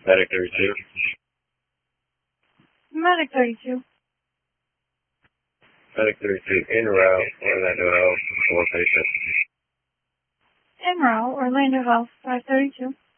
Medic 32. Medic 32. Medic 32, en route, Orlando Health, 4 patients. En route, Orlando Health, 532.